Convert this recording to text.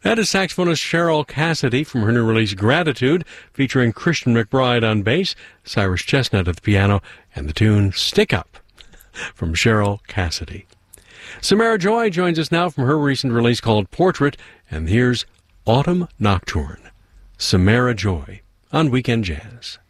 That is saxophonist Cheryl Cassidy from her new release Gratitude, featuring Christian McBride on bass, Cyrus Chestnut at the piano, and the tune Stick Up from Cheryl Cassidy. Samara Joy joins us now from her recent release called Portrait, and here's Autumn Nocturne. Samara Joy on Weekend Jazz.